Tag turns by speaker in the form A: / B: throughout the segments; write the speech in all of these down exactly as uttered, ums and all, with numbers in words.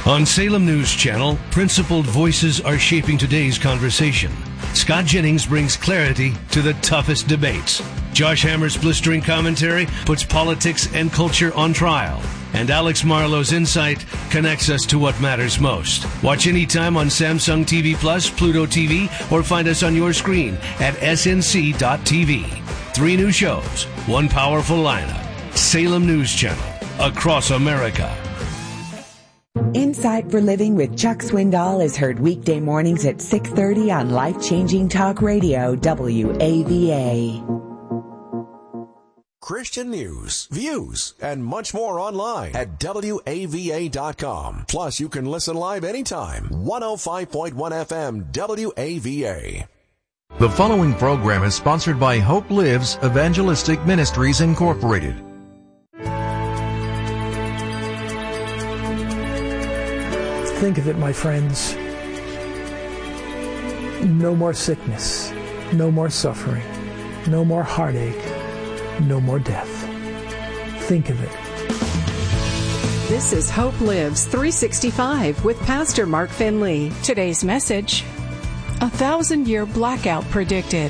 A: On Salem News Channel, principled voices are shaping today's conversation. Scott Jennings brings clarity to the toughest debates. Josh Hammer's blistering commentary puts politics and culture on trial. And Alex Marlowe's insight connects us to what matters most. Watch anytime on Samsung T V Plus, Pluto T V, or find us on your screen at S N C dot T V. Three new shows, one powerful lineup. Salem News Channel, across America.
B: Insight for Living with Chuck Swindoll is heard weekday mornings at six thirty on Life-Changing Talk Radio, W A V A.
C: Christian news, views, and much more online at W A V A dot com. Plus, you can listen live anytime. one oh five point one F M, W A V A.
D: The following program is sponsored by Hope Lives Evangelistic Ministries, Incorporated.
E: Think of it, my friends. No more sickness, no more suffering, no more heartache, no more death. Think of it.
F: This is Hope Lives three sixty-five with Pastor Mark Finley.
G: Today's message, a thousand-year blackout predicted.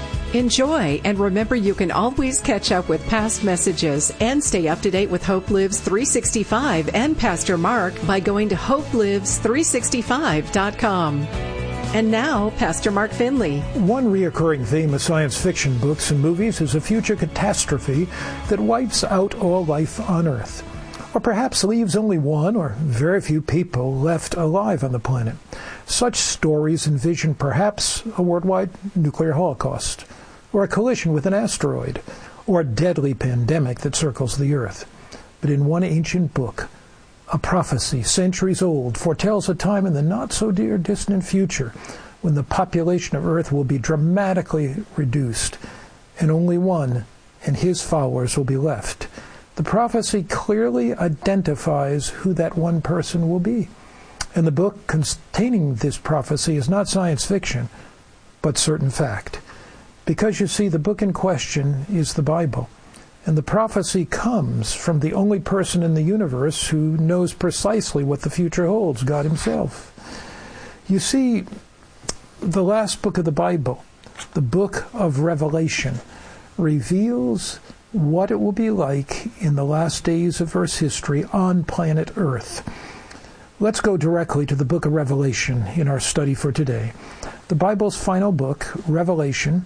F: Enjoy, and remember you can always catch up with past messages and stay up to date with Hope Lives three sixty-five and Pastor Mark by going to hope lives three sixty-five dot com. And now, Pastor Mark Finley.
E: One reoccurring theme of science fiction books and movies is a future catastrophe that wipes out all life on Earth, or perhaps leaves only one or very few people left alive on the planet. Such stories envision perhaps a worldwide nuclear holocaust, or a collision with an asteroid, or a deadly pandemic that circles the Earth. But in one ancient book, a prophecy centuries old foretells a time in the not-so-dear distant future when the population of Earth will be dramatically reduced, and only one and his followers will be left. The prophecy clearly identifies who that one person will be. And the book containing this prophecy is not science fiction, but certain fact. Because, you see, the book in question is the Bible. And the prophecy comes from the only person in the universe who knows precisely what the future holds, God himself. You see, the last book of the Bible, the book of Revelation, reveals what it will be like in the last days of Earth's history on planet Earth. Let's go directly to the book of Revelation in our study for today. The Bible's final book, Revelation,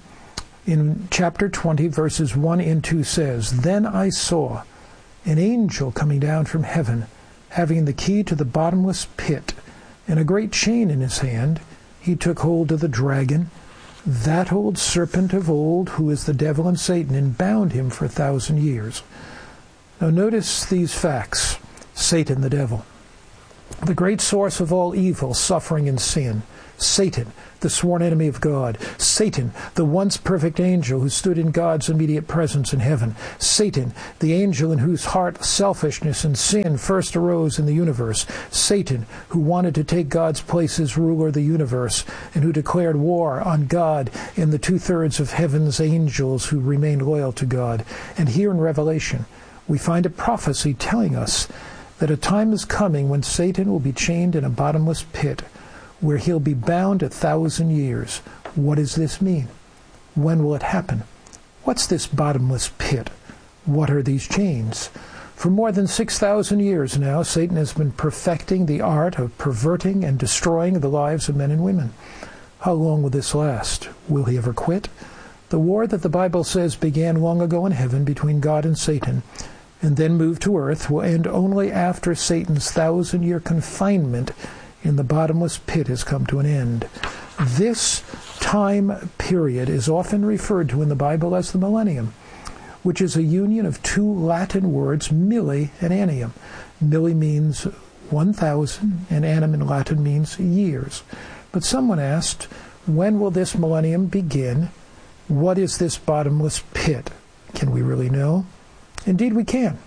E: in chapter twenty, verses one and two says, "Then I saw an angel coming down from heaven, having the key to the bottomless pit, and a great chain in his hand. He took hold of the dragon, that old serpent of old, who is the devil and Satan, and bound him for a thousand years." Now notice these facts. Satan, the devil, the great source of all evil, suffering, and sin. Satan, the sworn enemy of God. Satan, the once perfect angel who stood in God's immediate presence in heaven. Satan, the angel in whose heart selfishness and sin first arose in the universe. Satan, who wanted to take God's place as ruler of the universe, and who declared war on God and the two-thirds of heaven's angels who remained loyal to God. And here in Revelation, we find a prophecy telling us that a time is coming when Satan will be chained in a bottomless pit, where he'll be bound a thousand years. What does this mean? When will it happen? What's this bottomless pit? What are these chains? For more than six thousand years now, Satan has been perfecting the art of perverting and destroying the lives of men and women. How long will this last? Will he ever quit? The war that the Bible says began long ago in heaven between God and Satan, and then moved to earth, will end only after Satan's thousand-year confinement in the bottomless pit has come to an end. This time period is often referred to in the Bible as the millennium, which is a union of two Latin words, milli and annium. Milli means one thousand, and annum in Latin means years. But someone asked, when will this millennium begin? What is this bottomless pit? Can we really know? Indeed we can.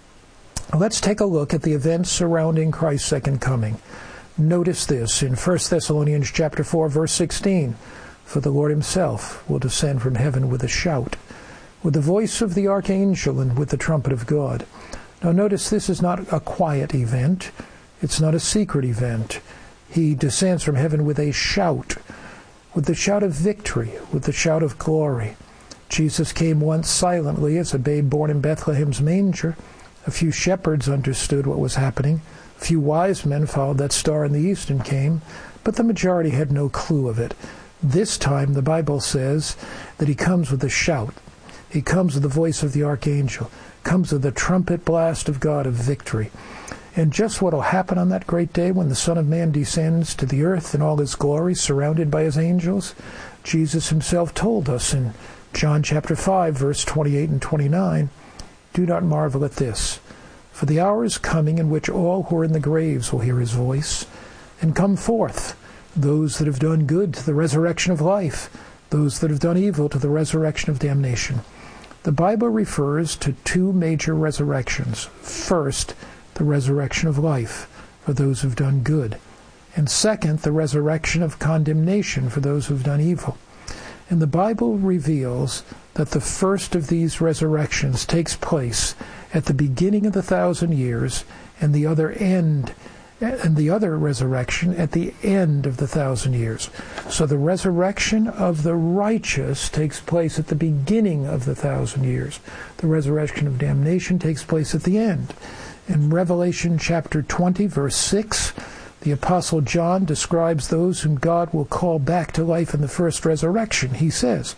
E: Let's take a look at the events surrounding Christ's second coming. Notice this in First Thessalonians chapter four, verse sixteen. For the Lord himself will descend from heaven with a shout, with the voice of the archangel, and with the trumpet of God. Now notice this is not a quiet event. It's not a secret event. He descends from heaven with a shout, with the shout of victory, with the shout of glory. Jesus came once silently as a babe born in Bethlehem's manger. A few shepherds understood what was happening. A few wise men followed that star in the east and came, but the majority had no clue of it. This time, the Bible says that he comes with a shout. He comes with the voice of the archangel, comes with the trumpet blast of God of victory. And just what will happen on that great day when the Son of Man descends to the earth in all his glory, surrounded by his angels, Jesus himself told us in John chapter five, verse twenty-eight and twenty-nine, "Do not marvel at this, for the hour is coming in which all who are in the graves will hear his voice, and come forth, those that have done good to the resurrection of life, those that have done evil to the resurrection of damnation." The Bible refers to two major resurrections. First, the resurrection of life for those who've done good. And second, the resurrection of condemnation for those who've done evil. And the Bible reveals that the first of these resurrections takes place at the beginning of the thousand years, and the other end and the other resurrection at the end of the thousand years. So the resurrection of the righteous takes place at the beginning of the thousand years. The resurrection of damnation takes place at the end. In Revelation chapter twenty, verse six, the Apostle John describes those whom God will call back to life in the first resurrection. He says,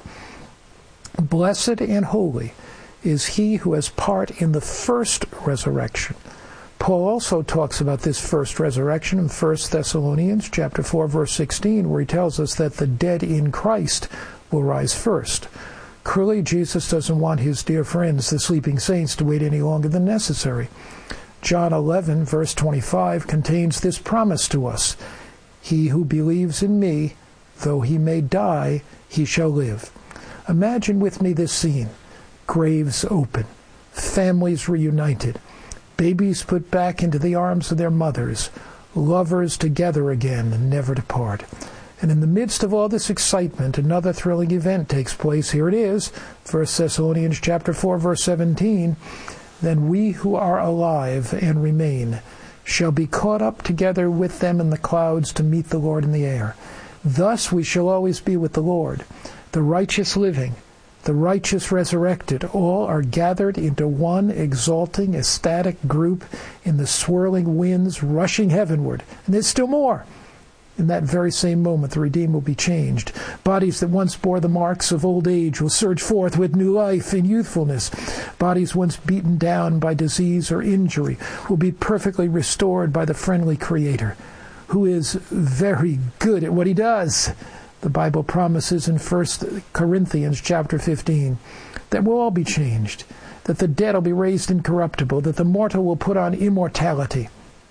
E: "Blessed and holy is he who has part in the first resurrection." Paul also talks about this first resurrection in First Thessalonians chapter four, verse sixteen, where he tells us that the dead in Christ will rise first. Clearly, Jesus doesn't want his dear friends, the sleeping saints, to wait any longer than necessary. John eleven, verse twenty-five, contains this promise to us: "He who believes in me, though he may die, he shall live." Imagine with me this scene. Graves open, families reunited, babies put back into the arms of their mothers, lovers together again and never to part. And in the midst of all this excitement, another thrilling event takes place. Here it is, First Thessalonians chapter four, verse seventeen. "Then we who are alive and remain shall be caught up together with them in the clouds to meet the Lord in the air. Thus we shall always be with the Lord. The righteous living, the righteous resurrected, all are gathered into one exalting, ecstatic group in the swirling winds rushing heavenward." And there's still more. In that very same moment, the redeemed will be changed. Bodies that once bore the marks of old age will surge forth with new life in youthfulness. Bodies once beaten down by disease or injury will be perfectly restored by the friendly Creator, who is very good at what he does. The Bible promises in First Corinthians chapter fifteen that we'll all be changed, that the dead will be raised incorruptible, that the mortal will put on immortality.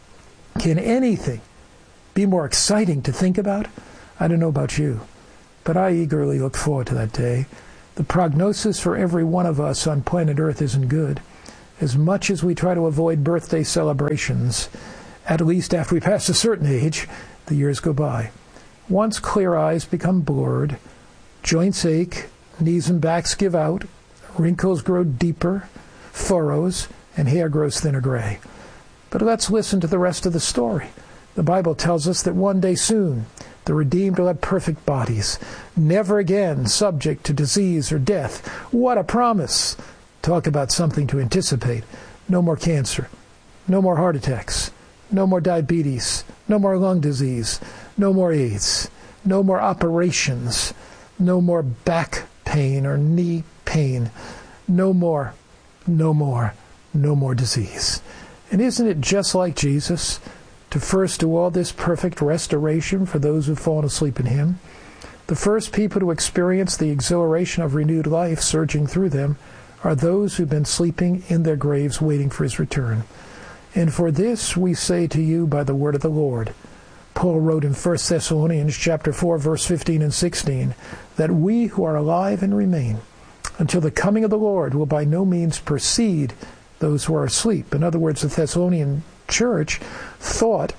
E: Can anything be more exciting to think about? I don't know about you, but I eagerly look forward to that day. The prognosis for every one of us on planet Earth isn't good. As much as we try to avoid birthday celebrations, at least after we pass a certain age, the years go by. Once clear eyes become blurred, joints ache, knees and backs give out, wrinkles grow deeper, furrows, and hair grows thinner gray. But let's listen to the rest of the story. The Bible tells us that one day soon, the redeemed will have perfect bodies, never again subject to disease or death. What a promise! Talk about something to anticipate. No more cancer, no more heart attacks, no more diabetes, no more lung disease, no more AIDS, no more operations, no more back pain or knee pain, no more, no more, no more disease. And isn't it just like Jesus to first do all this perfect restoration for those who've fallen asleep in him? The first people to experience the exhilaration of renewed life surging through them are those who've been sleeping in their graves waiting for his return. And for this we say to you by the word of the Lord. Paul wrote in First Thessalonians chapter four, verse fifteen and sixteen, that we who are alive and remain until the coming of the Lord will by no means precede those who are asleep. In other words, the Thessalonian church thought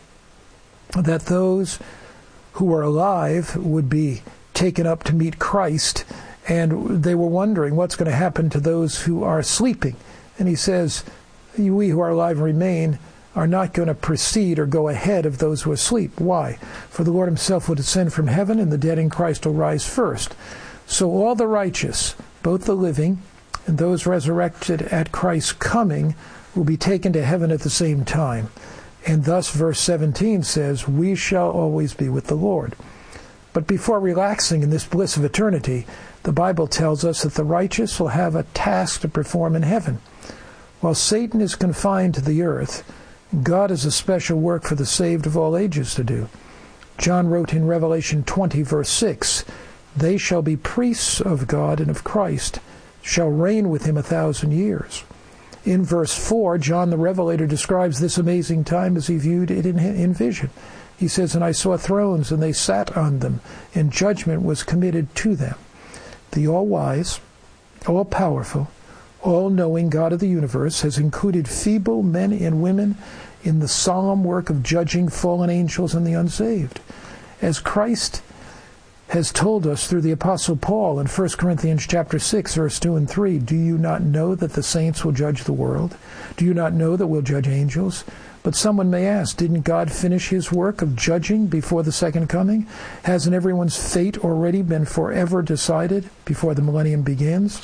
E: that those who were alive would be taken up to meet Christ, and they were wondering what's going to happen to those who are sleeping. And he says, we who are alive and remain are not going to precede or go ahead of those who are asleep. Why? For the Lord himself will descend from heaven, and the dead in Christ will rise first. So all the righteous, both the living and those resurrected at Christ's coming, will be taken to heaven at the same time. And thus, verse seventeen says, we shall always be with the Lord. But before relaxing in this bliss of eternity, the Bible tells us that the righteous will have a task to perform in heaven. While Satan is confined to the earth, God has a special work for the saved of all ages to do. John wrote in Revelation twenty, verse six, they shall be priests of God and of Christ, shall reign with him a thousand years. In verse four, John the Revelator describes this amazing time as he viewed it in, in vision. He says, and I saw thrones, and they sat on them, and judgment was committed to them. The all-wise, all-powerful, all-knowing God of the universe has included feeble men and women in the solemn work of judging fallen angels and the unsaved. As Christ has told us through the Apostle Paul in First Corinthians chapter six, verse two and three, do you not know that the saints will judge the world? Do you not know that we'll judge angels? But someone may ask, didn't God finish his work of judging before the second coming? Hasn't everyone's fate already been forever decided before the millennium begins?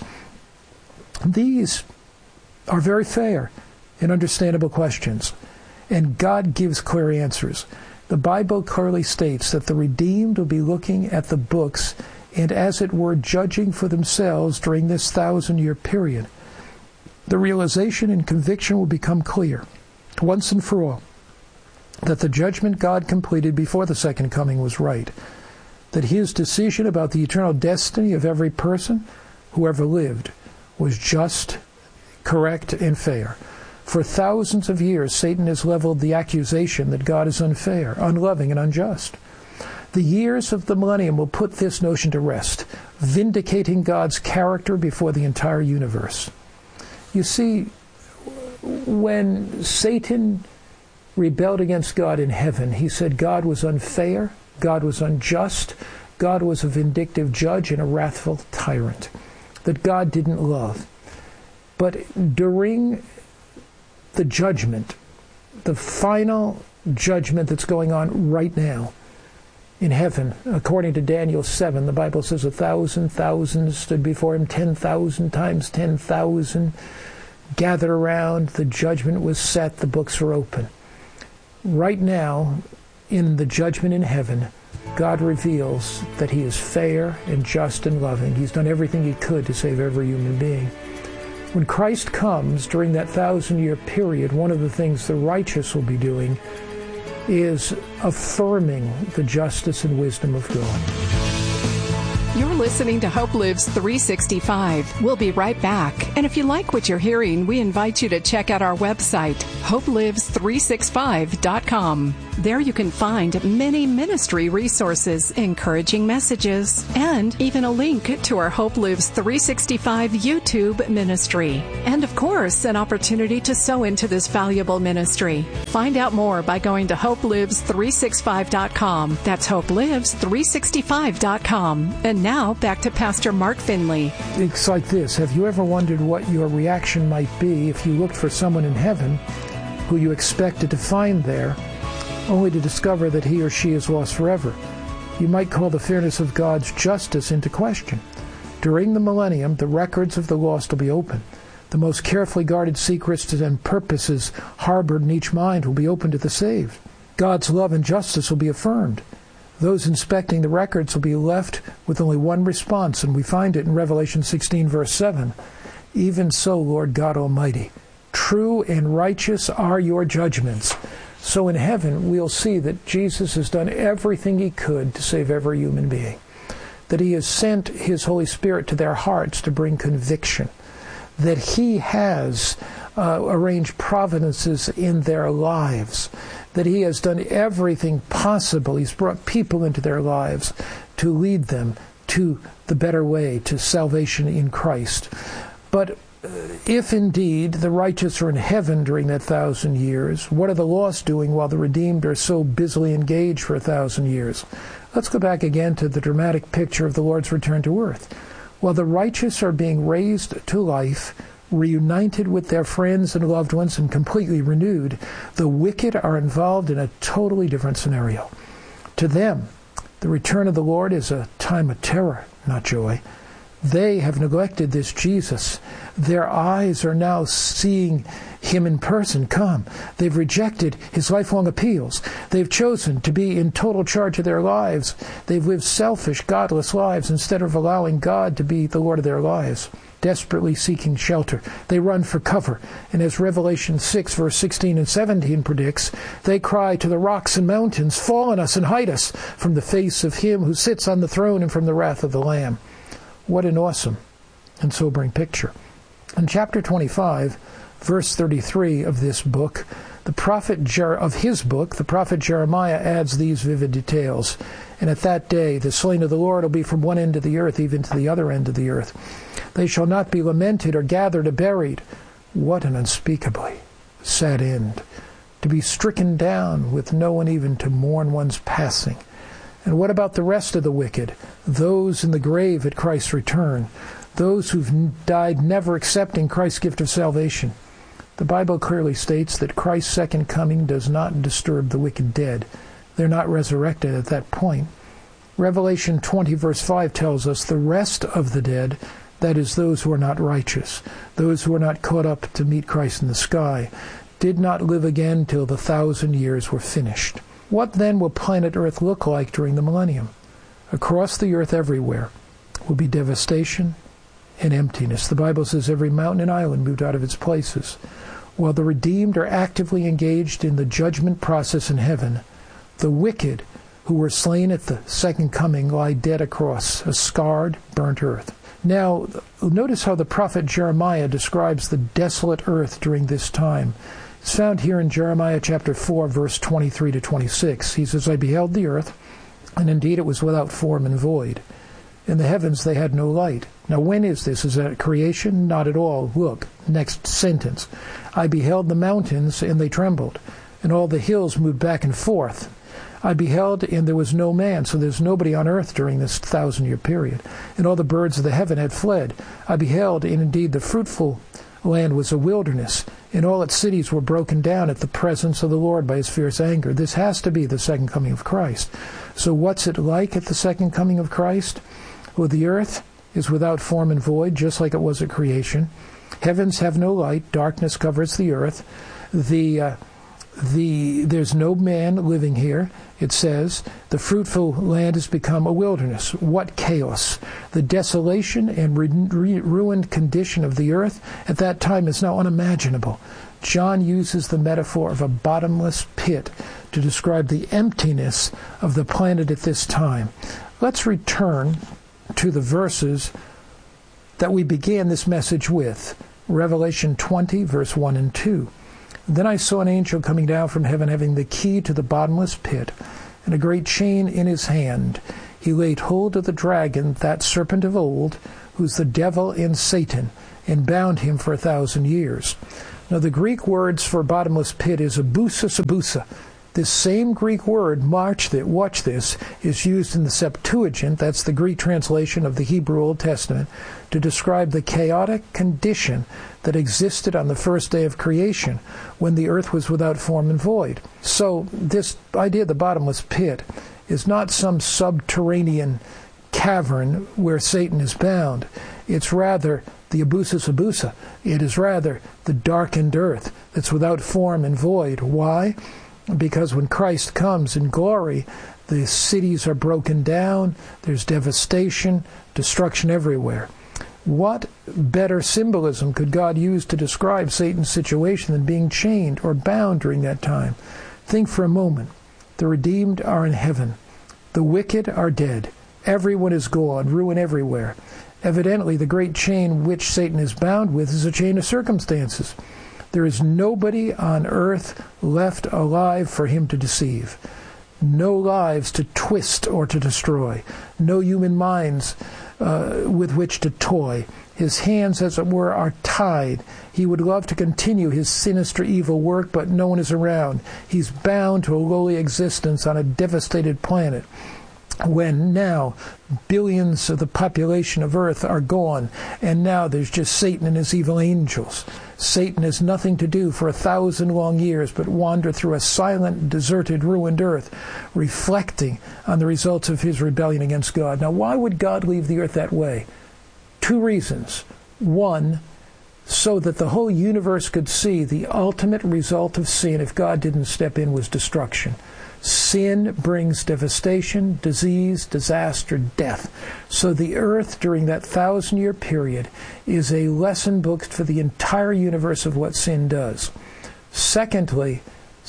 E: These are very fair and understandable questions, and God gives clear answers. The Bible clearly states that the redeemed will be looking at the books and, as it were, judging for themselves during this thousand-year period. The realization and conviction will become clear, once and for all, that the judgment God completed before the second coming was right, that his decision about the eternal destiny of every person who ever lived was just, correct, and fair. For thousands of years, Satan has leveled the accusation that God is unfair, unloving, and unjust. The years of the millennium will put this notion to rest, vindicating God's character before the entire universe. You see, when Satan rebelled against God in heaven, he said God was unfair, God was unjust, God was a vindictive judge and a wrathful tyrant, that God didn't love. But during the judgment, the final judgment that's going on right now in heaven, according to Daniel seven, the Bible says a thousand thousands stood before him, ten thousand times ten thousand gathered around. The judgment was set, the books are open. Right now, in the judgment in heaven, God reveals that he is fair and just and loving. He's done everything he could to save every human being. When Christ comes during that thousand-year period, one of the things the righteous will be doing is affirming the justice and wisdom of God.
F: You're listening to Hope Lives three sixty-five. We'll be right back. And if you like what you're hearing, we invite you to check out our website, hope lives three sixty-five dot com. There you can find many ministry resources, encouraging messages, and even a link to our Hope Lives three sixty-five YouTube ministry. And of course, an opportunity to sow into this valuable ministry. Find out more by going to hope lives three sixty-five dot com. That's hope lives three sixty-five dot com. And now, back to Pastor Mark Finley.
E: It's like this. Have you ever wondered what your reaction might be if you looked for someone in heaven who you expected to find there, only to discover that he or she is lost forever? You might call the fairness of God's justice into question. During the millennium, the records of the lost will be open. The most carefully guarded secrets and purposes harbored in each mind will be open to the saved. God's love and justice will be affirmed. Those inspecting the records will be left with only one response, and we find it in Revelation sixteen, verse seven. Even so, Lord God Almighty, true and righteous are your judgments. So in heaven, we'll see that Jesus has done everything he could to save every human being, that he has sent his Holy Spirit to their hearts to bring conviction, that he has uh, arranged providences in their lives, that he has done everything possible. He's brought people into their lives to lead them to the better way, to salvation in Christ. But if indeed the righteous are in heaven during that thousand years, what are the lost doing while the redeemed are so busily engaged for a thousand years? Let's go back again to the dramatic picture of the Lord's return to earth. While the righteous are being raised to life, reunited with their friends and loved ones and completely renewed. The wicked are involved in a totally different scenario. To them, the return of the Lord is a time of terror, not joy. They have neglected this Jesus. Their eyes are now seeing him in person come. They've rejected his lifelong appeals. They've chosen to be in total charge of their lives. They've lived selfish, godless lives instead of allowing God to be the Lord of their lives, desperately seeking shelter. They run for cover. And as Revelation six, verse sixteen and seventeen predicts, they cry to the rocks and mountains, "Fall on us and hide us from the face of him who sits on the throne and from the wrath of the Lamb." What an awesome and sobering picture. In chapter twenty-five, verse thirty-three of this book, the prophet Jer- of his book, the prophet Jeremiah adds these vivid details. "And at that day the slain of the Lord will be from one end of the earth even to the other end of the earth. They shall not be lamented or gathered or buried." What an unspeakably sad end. To be stricken down with no one even to mourn one's passing. And what about the rest of the wicked? Those in the grave at Christ's return. Those who've died never accepting Christ's gift of salvation. The Bible clearly states that Christ's second coming does not disturb the wicked dead. They're not resurrected at that point. Revelation twenty, verse five tells us the rest of the dead, that is, those who are not righteous, those who are not caught up to meet Christ in the sky, did not live again till the thousand years were finished. What then will planet Earth look like during the millennium? Across the earth everywhere will be devastation and emptiness. The Bible says every mountain and island moved out of its places. While the redeemed are actively engaged in the judgment process in heaven, the wicked who were slain at the second coming lie dead across a scarred, burnt earth. Now, notice how the prophet Jeremiah describes the desolate earth during this time. It's found here in Jeremiah chapter four, verse twenty-three to twenty-six. He says, "I beheld the earth, and indeed it was without form and void. In the heavens they had no light." Now when is this? Is that creation? Not at all. Look, next sentence. "I beheld the mountains, and they trembled, and all the hills moved back and forth. I beheld, and there was no man." So there's nobody on earth during this thousand-year period. "And all the birds of the heaven had fled. I beheld, and indeed the fruitful land was a wilderness, and all its cities were broken down at the presence of the Lord by his fierce anger." This has to be the second coming of Christ. So what's it like at the second coming of Christ? Well, the earth is without form and void, just like it was at creation. Heavens have no light. Darkness covers the earth. The uh, the there's no man living here. It says the fruitful land has become a wilderness. What chaos! The desolation and re- re- ruined condition of the earth at that time is now unimaginable. John uses the metaphor of a bottomless pit to describe the emptiness of the planet at this time. Let's return to the verses that we began this message with. Revelation twenty, verse one and two. "Then I saw an angel coming down from heaven, having the key to the bottomless pit, and a great chain in his hand. He laid hold of the dragon, that serpent of old, who's the devil and Satan, and bound him for a thousand years." Now the Greek words for bottomless pit is abusa sabusa. This same Greek word, march that, watch this, is used in the Septuagint, that's the Greek translation of the Hebrew Old Testament, to describe the chaotic condition that existed on the first day of creation, when the earth was without form and void. So this idea of the bottomless pit is not some subterranean cavern where Satan is bound. It's rather the abusa sabusa. It is rather the darkened earth that's without form and void. Why? Because when Christ comes in glory, the cities are broken down, there's devastation, destruction everywhere. What better symbolism could God use to describe Satan's situation than being chained or bound during that time? Think for a moment. The redeemed are in heaven. The wicked are dead. Everyone is gone, ruin everywhere. Evidently, the great chain which Satan is bound with is a chain of circumstances. There is nobody on earth left alive for him to deceive. No lives to twist or to destroy. No human minds uh, with which to toy. His hands, as it were, are tied. He would love to continue his sinister evil work, but no one is around. He's bound to a lowly existence on a devastated planet. when now billions of the population of Earth are gone, and now there's just Satan and his evil angels. Satan has nothing to do for a thousand long years but wander through a silent, deserted, ruined earth, reflecting on the results of his rebellion against God. Now, why would God leave the earth that way? Two reasons. One, so that the whole universe could see the ultimate result of sin, if God didn't step in, was destruction. Sin brings devastation, disease, disaster, death. So the earth during that thousand-year period is a lesson book for the entire universe of what sin does. Secondly,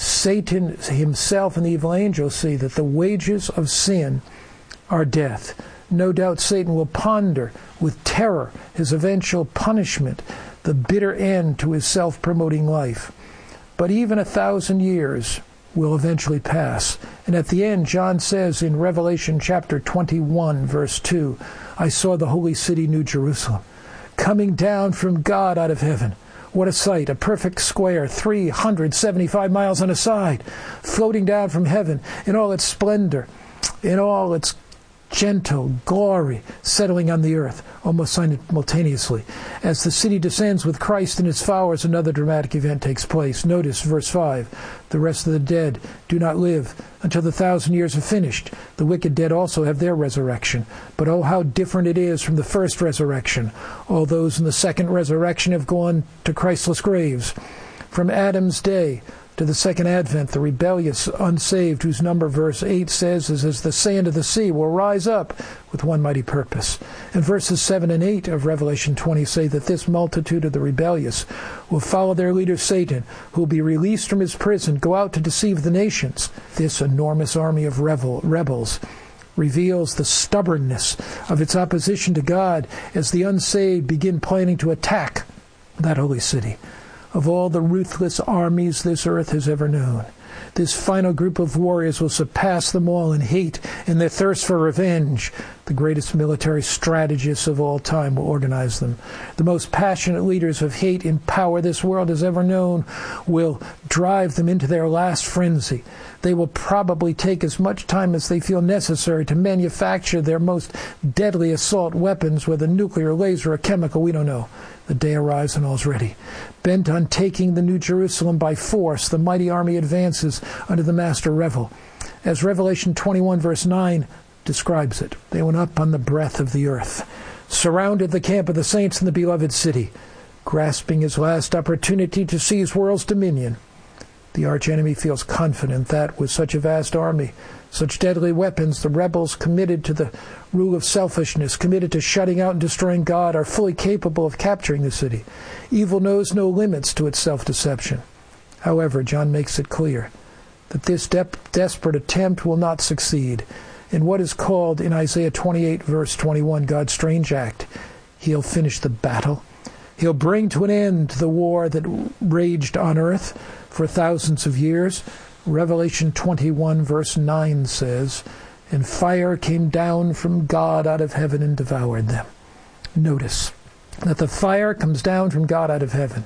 E: Satan himself and the evil angels see that the wages of sin are death. No doubt Satan will ponder with terror his eventual punishment, the bitter end to his self-promoting life. But even a thousand years will eventually pass. And at the end, John says in Revelation chapter twenty-one, verse two, I saw the holy city, New Jerusalem, coming down from God out of heaven. What a sight, a perfect square, three hundred seventy-five miles on a side, floating down from heaven in all its splendor, in all its gentle glory, settling on the earth almost simultaneously. As the city descends with Christ and his followers, another dramatic event takes place. Notice verse five. The rest of the dead do not live until the thousand years are finished. The wicked dead also have their resurrection. But oh, how different it is from the first resurrection. All those in the second resurrection have gone to Christless graves. From Adam's day to the second advent, the rebellious unsaved, whose number verse eight says is as the sand of the sea, will rise up with one mighty purpose. And verses seven and eight of Revelation twenty say that this multitude of the rebellious will follow their leader Satan, who will be released from his prison, go out to deceive the nations. This enormous army of rebel, rebels reveals the stubbornness of its opposition to God as the unsaved begin planning to attack that holy city. Of all the ruthless armies this earth has ever known, this final group of warriors will surpass them all in hate and their thirst for revenge. The greatest military strategists of all time will organize them. The most passionate leaders of hate and power this world has ever known will drive them into their last frenzy. They will probably take as much time as they feel necessary to manufacture their most deadly assault weapons, whether nuclear, laser, or chemical, we don't know. The day arrives and all's ready. Bent on taking the New Jerusalem by force, the mighty army advances under the master Revel. As Revelation twenty-one verse nine describes it, they went up on the breadth of the earth, surrounded the camp of the saints in the beloved city, grasping his last opportunity to seize world's dominion. The archenemy feels confident that, with such a vast army, such deadly weapons, the rebels committed to the rule of selfishness, committed to shutting out and destroying God, are fully capable of capturing the city. Evil knows no limits to its self-deception. However, John makes it clear that this de- desperate attempt will not succeed. In what is called in Isaiah twenty-eight, verse twenty-one, God's strange act, he'll finish the battle. He'll bring to an end the war that raged on earth for thousands of years. Revelation twenty-one, verse nine says, and fire came down from God out of heaven and devoured them. Notice that the fire comes down from God out of heaven.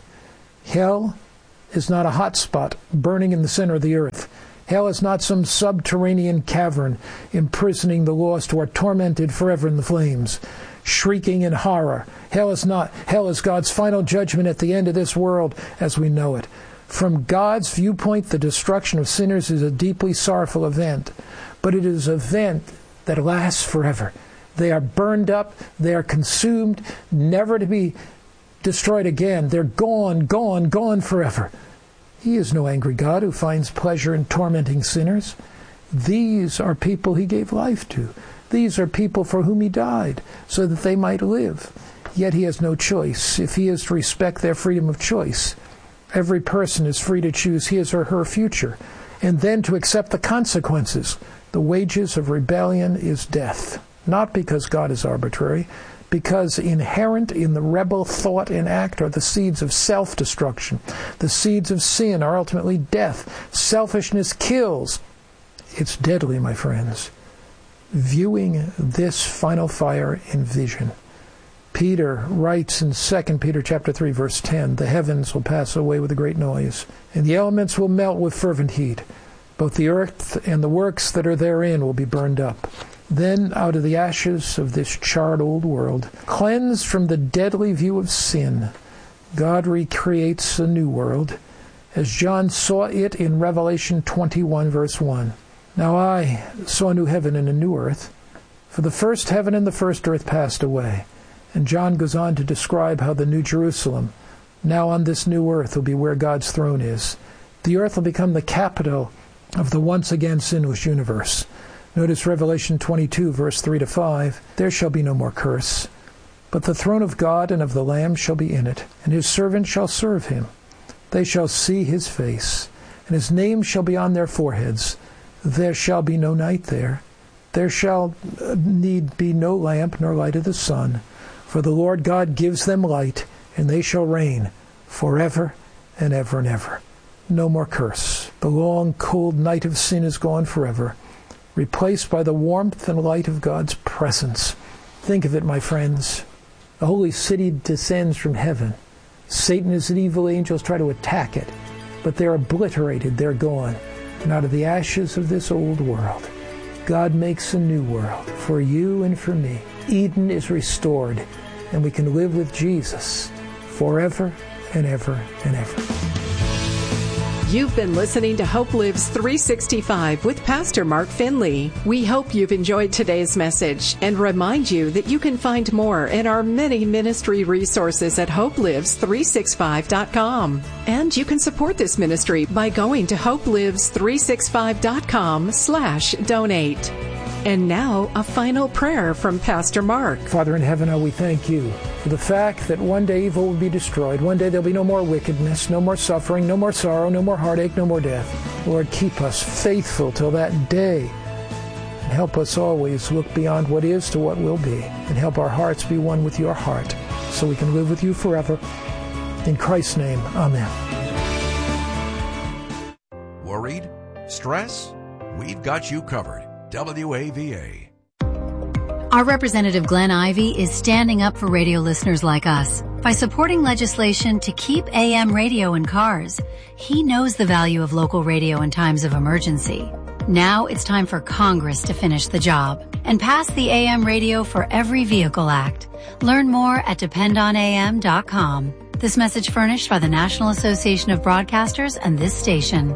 E: Hell is not a hot spot burning in the center of the earth. Hell is not some subterranean cavern imprisoning the lost who are tormented forever in the flames, shrieking in horror. Hell is not. Hell is God's final judgment at the end of this world as we know it. From God's viewpoint, the destruction of sinners is a deeply sorrowful event, but it is an event that lasts forever. They are burned up, they are consumed, never to be destroyed again. They're gone, gone, gone forever. He is no angry God who finds pleasure in tormenting sinners. These are people he gave life to. These are people for whom he died, so that they might live. Yet he has no choice if he is to respect their freedom of choice. Every person is free to choose his or her future, and then to accept the consequences. The wages of rebellion is death, not because God is arbitrary, because inherent in the rebel thought and act are the seeds of self-destruction. The seeds of sin are ultimately death. Selfishness kills. It's deadly, my friends. Viewing this final fire in vision, Peter writes in Second Peter chapter three, verse ten, the heavens will pass away with a great noise, and the elements will melt with fervent heat. Both the earth and the works that are therein will be burned up. Then out of the ashes of this charred old world, cleansed from the deadly view of sin, God recreates a new world, as John saw it in Revelation twenty-one, verse one. Now I saw a new heaven and a new earth, for the first heaven and the first earth passed away. And John goes on to describe how the New Jerusalem, now on this new earth, will be where God's throne is. The earth will become the capital of the once again sinless universe. Notice Revelation twenty-two, verse three to five. There shall be no more curse, but the throne of God and of the Lamb shall be in it, and his servants shall serve him. They shall see his face, and his name shall be on their foreheads. There shall be no night there. There shall need be no lamp nor light of the sun, for the Lord God gives them light, and they shall reign forever and ever and ever. No more curse. The long, cold night of sin is gone forever, replaced by the warmth and light of God's presence. Think of it, my friends. The holy city descends from heaven. Satan and his evil angels try to attack it, but they're obliterated, they're gone. And out of the ashes of this old world, God makes a new world for you and for me. Eden is restored, and we can live with Jesus forever and ever and ever.
F: You've been listening to Hope Lives three sixty-five with Pastor Mark Finley. We hope you've enjoyed today's message and remind you that you can find more in our many ministry resources at hope lives three sixty-five dot com. And you can support this ministry by going to hope lives three sixty-five dot com slash donate. And now, a final prayer from Pastor Mark.
E: Father in heaven, oh, we thank you for the fact that one day evil will be destroyed. One day there'll be no more wickedness, no more suffering, no more sorrow, no more heartache, no more death. Lord, keep us faithful till that day. And help us always look beyond what is to what will be. And help our hearts be one with your heart so we can live with you forever. In Christ's name, amen.
D: Worried? Stress? We've got you covered. W A V A.
H: Our Representative Glenn Ivey is standing up for radio listeners like us by supporting legislation to keep A M radio in cars. He knows the value of local radio in times of emergency. Now it's time for Congress to finish the job and pass the A M Radio for Every Vehicle Act. Learn more at depend on A M dot com. This message furnished by the National Association of Broadcasters and this station.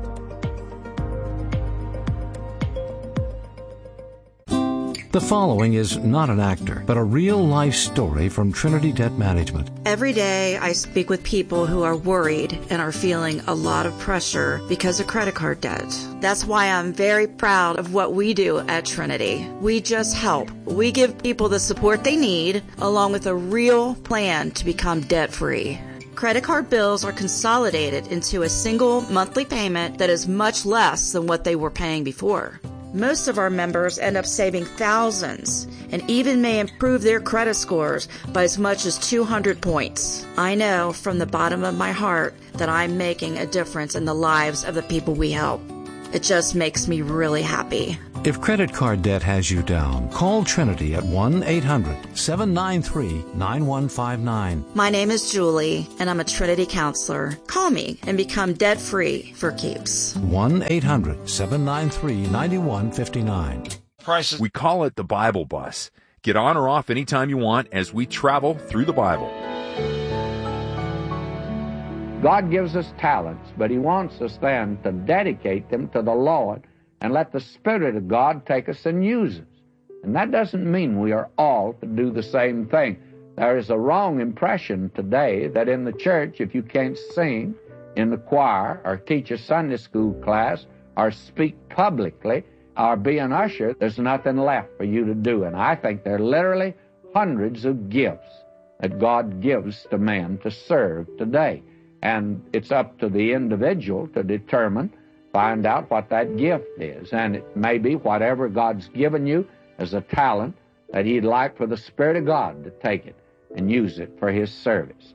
I: The following is not an actor, but a real-life story from Trinity Debt Management.
J: Every day I speak with people who are worried and are feeling a lot of pressure because of credit card debt. That's why I'm very proud of what we do at Trinity. We just help. We give people the support they need, along with a real plan to become debt-free. Credit card bills are consolidated into a single monthly payment that is much less than what they were paying before. Most of our members end up saving thousands and even may improve their credit scores by as much as two hundred points. I know from the bottom of my heart that I'm making a difference in the lives of the people we help. It just makes me really happy.
I: If credit card debt has you down, call Trinity at one eight hundred seven nine three nine one five nine.
J: My name is Julie, and I'm a Trinity counselor. Call me and become debt-free for keeps.
I: one eight hundred seven nine three nine one five nine.
K: Prices. We call it the Bible Bus. Get on or off anytime you want as we travel through the Bible.
L: God gives us talents, but he wants us then to dedicate them to the Lord and let the Spirit of God take us and use us. And that doesn't mean we are all to do the same thing. There is a wrong impression today that in the church, if you can't sing in the choir or teach a Sunday school class or speak publicly or be an usher, there's nothing left for you to do. And I think there are literally hundreds of gifts that God gives to man to serve today. And it's up to the individual to determine, find out what that gift is. And it may be whatever God's given you as a talent that he'd like for the Spirit of God to take it and use it for his service.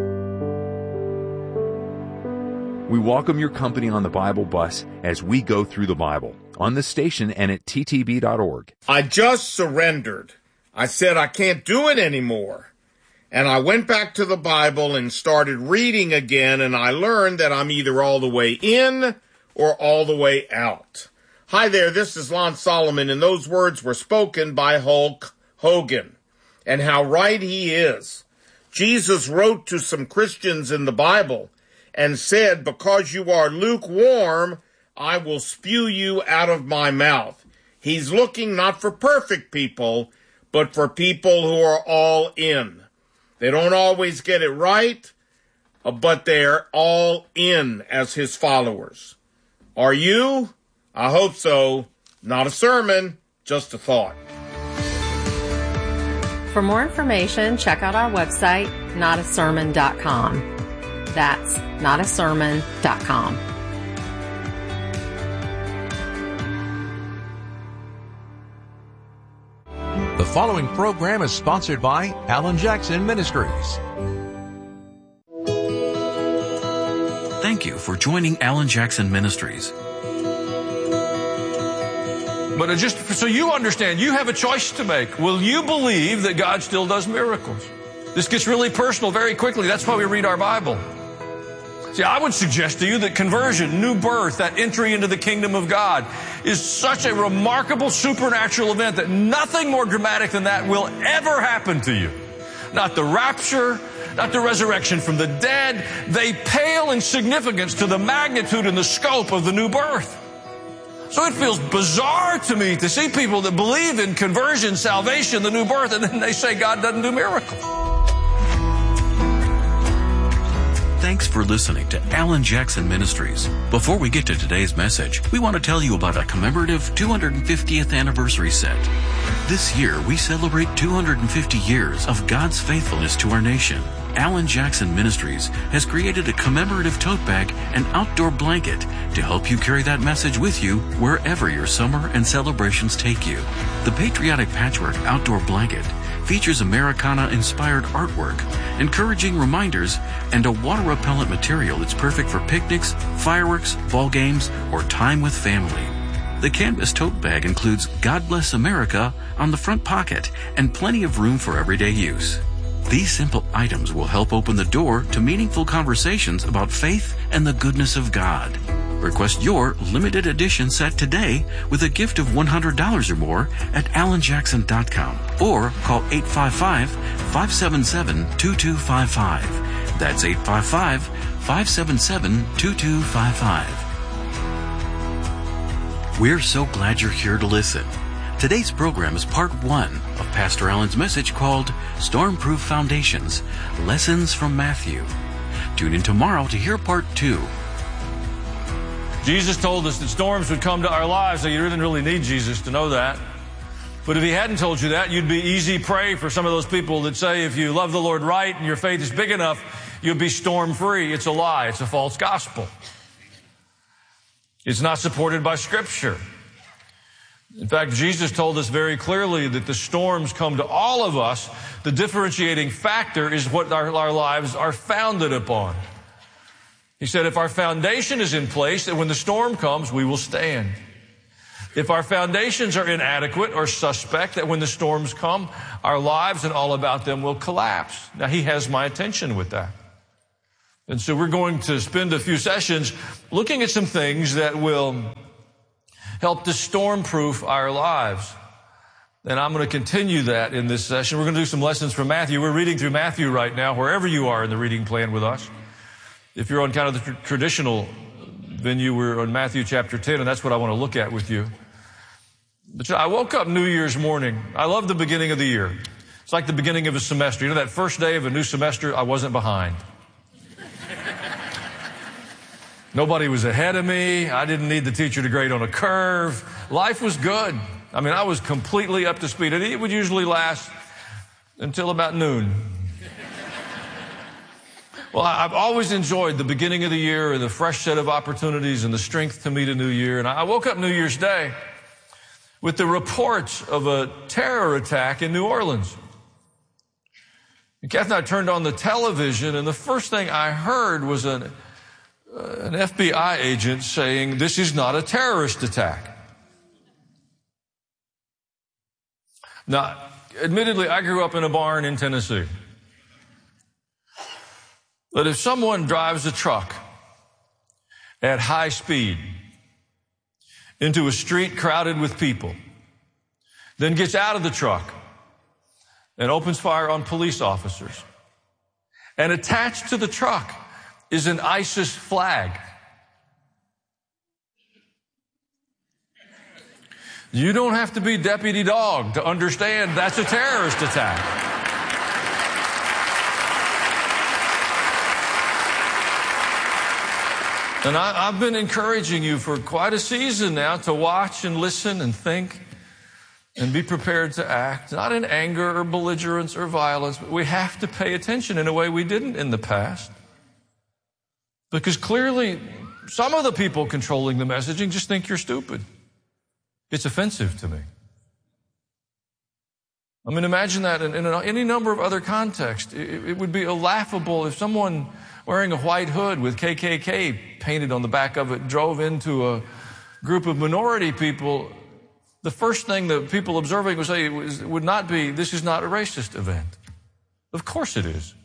K: We welcome your company on the Bible Bus as we go through the Bible on the station and at T T B dot org.
M: I just surrendered. I said I can't do it anymore. And I went back to the Bible and started reading again, and I learned that I'm either all the way in or all the way out. Hi there, this is Lon Solomon, and those words were spoken by Hulk Hogan. And how right he is. Jesus wrote to some Christians in the Bible and said, because you are lukewarm, I will spew you out of my mouth. He's looking not for perfect people, but for people who are all in. They don't always get it right, but they're all in as his followers. Are you? I hope so. Not a sermon, just a thought.
N: For more information, check out our website, not a sermon dot com. That's not a sermon dot com.
D: The following program is sponsored by Alan Jackson Ministries.
O: Thank you for joining Alan Jackson Ministries.
P: But just so you understand, you have a choice to make. Will you believe that God still does miracles? This gets really personal very quickly. That's why we read our Bible. See, I would suggest to you that conversion, new birth, that entry into the kingdom of God is such a remarkable supernatural event that nothing more dramatic than that will ever happen to you. Not the rapture, not the resurrection from the dead. They pale in significance to the magnitude and the scope of the new birth. So it feels bizarre to me to see people that believe in conversion, salvation, the new birth, and then they say God doesn't do miracles.
O: Thanks for listening to Alan Jackson Ministries. Before we get to today's message, we want to tell you about a commemorative two hundred fiftieth anniversary set. This year, we celebrate two hundred fifty years of God's faithfulness to our nation. Alan Jackson Ministries has created a commemorative tote bag and outdoor blanket to help you carry that message with you wherever your summer and celebrations take you. The Patriotic Patchwork Outdoor Blanket features Americana-inspired artwork, encouraging reminders, and a water-repellent material that's perfect for picnics, fireworks, ball games, or time with family. The canvas tote bag includes God Bless America on the front pocket and plenty of room for everyday use. These simple items will help open the door to meaningful conversations about faith and the goodness of God. Request your limited edition set today with a gift of one hundred dollars or more at alan jackson dot com or call eight five five, five seven seven, two two five five. That's eight five five, five seven seven, two two five five. We're so glad you're here to listen. Today's program is part one of Pastor Alan's message called Stormproof Foundations, Lessons from Matthew. Tune in tomorrow to hear part two.
P: Jesus told us that storms would come to our lives, so you didn't really need Jesus to know that. But if he hadn't told you that, you'd be easy prey for some of those people that say if you love the Lord right and your faith is big enough, you'll be storm-free. It's a lie. It's a false gospel. It's not supported by Scripture. In fact, Jesus told us very clearly that the storms come to all of us. The differentiating factor is what our, our lives are founded upon. He said, if our foundation is in place, that when the storm comes, we will stand. If our foundations are inadequate or suspect, that when the storms come, our lives and all about them will collapse. Now, he has my attention with that. And so we're going to spend a few sessions looking at some things that will help to storm-proof our lives. And I'm going to continue that in this session. We're going to do some lessons from Matthew. We're reading through Matthew right now, wherever you are in the reading plan with us. If you're on kind of the tr- traditional venue, we're on Matthew chapter ten, and that's what I want to look at with you. But I woke up New Year's morning. I love the beginning of the year. It's like the beginning of a semester. You know, that first day of a new semester, I wasn't behind. Nobody was ahead of me. I didn't need the teacher to grade on a curve. Life was good. I mean, I was completely up to speed. And it would usually last until about noon. Well, I've always enjoyed the beginning of the year and the fresh set of opportunities and the strength to meet a new year. And I woke up New Year's Day with the reports of a terror attack in New Orleans. And Kath and I turned on the television, and the first thing I heard was an Uh, an F B I agent saying, this is not a terrorist attack. Now, admittedly, I grew up in a barn in Tennessee. But if someone drives a truck at high speed into a street crowded with people, then gets out of the truck and opens fire on police officers. And attached to the truck is an ISIS flag. You don't have to be Deputy Dog to understand that's a terrorist attack. And I, I've been encouraging you for quite a season now to watch and listen and think and be prepared to act, not in anger or belligerence or violence, but we have to pay attention in a way we didn't in the past. Because clearly, some of the people controlling the messaging just think you're stupid. It's offensive to me. I mean, imagine that in, in any number of other contexts. It, it would be laughable if someone wearing a white hood with K K K painted on the back of it drove into a group of minority people. The first thing that people observing would say was, would not be, this is not a racist event. Of course it is.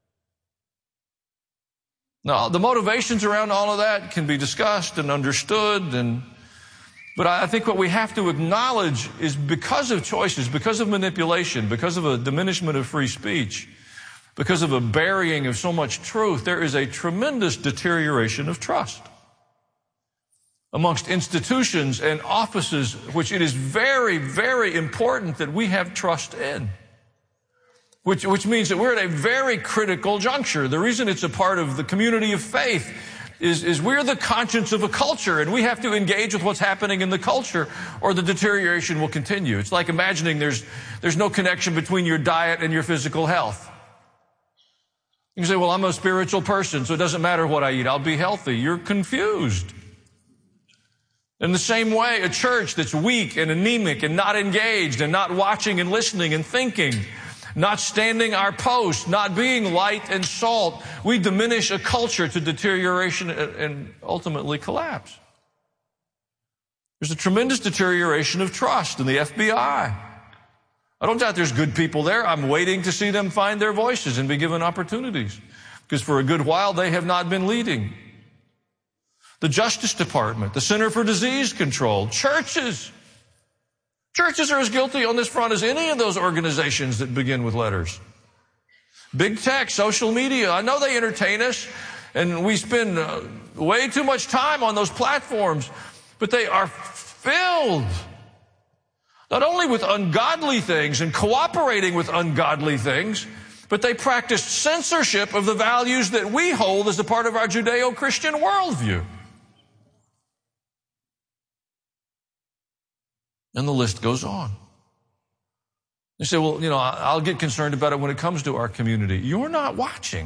P: Now, the motivations around all of that can be discussed and understood, and but I think what we have to acknowledge is because of choices, because of manipulation, because of a diminishment of free speech, because of a burying of so much truth, there is a tremendous deterioration of trust amongst institutions and offices, which it is very, very important that we have trust in. Which, which means that we're at a very critical juncture. The reason it's a part of the community of faith is, is we're the conscience of a culture, and we have to engage with what's happening in the culture, or the deterioration will continue. It's like imagining there's, there's no connection between your diet and your physical health. You can say, well, I'm a spiritual person, so it doesn't matter what I eat. I'll be healthy. You're confused. In the same way, a church that's weak and anemic and not engaged and not watching and listening and thinking, not standing our post, not being light and salt, we diminish a culture to deterioration and ultimately collapse. There's a tremendous deterioration of trust in the F B I. I don't doubt there's good people there. I'm waiting to see them find their voices and be given opportunities, because for a good while they have not been leading. The Justice Department, the Center for Disease Control, churches. Churches are as guilty on this front as any of those organizations that begin with letters. Big tech, social media, I know they entertain us, and we spend uh, way too much time on those platforms, but they are filled not only with ungodly things and cooperating with ungodly things, but they practice censorship of the values that we hold as a part of our Judeo-Christian worldview. And the list goes on. You say, well, you know, I'll get concerned about it when it comes to our community. You're not watching.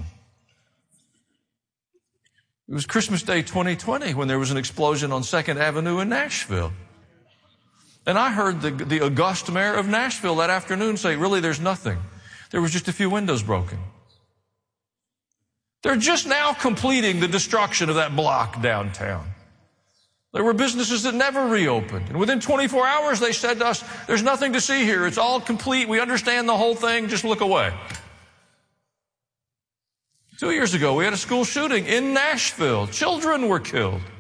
P: It was Christmas Day twenty twenty when there was an explosion on Second Avenue in Nashville. And I heard the, the august mayor of Nashville that afternoon say, really, there's nothing. There was just a few windows broken. They're just now completing the destruction of that block downtown. There were businesses that never reopened. And within twenty-four hours, they said to us, there's nothing to see here. It's all complete. We understand the whole thing. Just look away. Two years ago, we had a school shooting in Nashville. Children were killed.